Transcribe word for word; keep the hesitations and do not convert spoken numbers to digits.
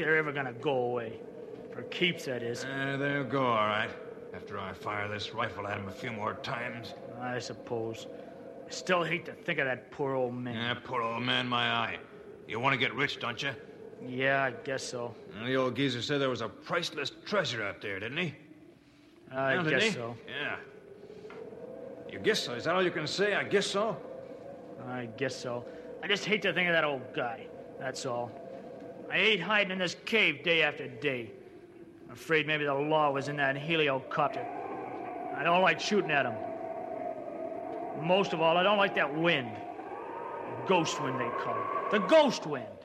they're ever gonna go away. For keeps, that is. Uh, they'll go, all right. After I fire this rifle at him a few more times. I suppose. I still hate to think of that poor old man. Yeah, poor old man, my eye. You want to get rich, don't you? Yeah, I guess so. Well, the old geezer said there was a priceless treasure out there, didn't he? I well, guess didn't he? so. Yeah. You guess so? Is that all you can say? I guess so? I guess so. I just hate to think of that old guy. That's all. I hate hiding in this cave day after day. I'm afraid maybe the law was in that heliocopter. I don't like shooting at him. Most of all, I don't like that wind. The ghost wind, they call it. The ghost wind.